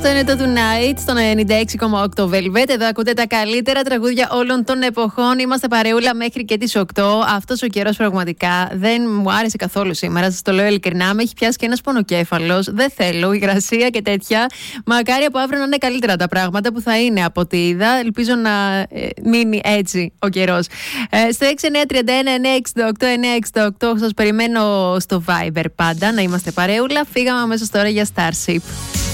Αυτό είναι το Tonight στο 96,8 Velvet. Εδώ ακούτε τα καλύτερα τραγούδια όλων των εποχών. Είμαστε παρεούλα μέχρι και τις 8. Αυτός ο καιρός πραγματικά δεν μου άρεσε καθόλου σήμερα. Σας το λέω ειλικρινά. Με έχει πιάσει και ένας πονοκέφαλος. Δεν θέλω υγρασία και τέτοια. Μακάρι από αύριο να είναι καλύτερα τα πράγματα που θα είναι από ό,τι είδα. Ελπίζω να μείνει έτσι ο καιρός. Στο 6931-968-968 σας περιμένω στο Viber πάντα να είμαστε παρεούλα. Φύγαμε αμέσως τώρα για Starship.